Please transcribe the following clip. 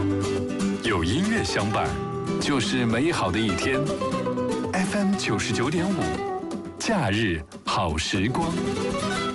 有音乐相伴，就是美好的一天。FM 99.5，假日好时光。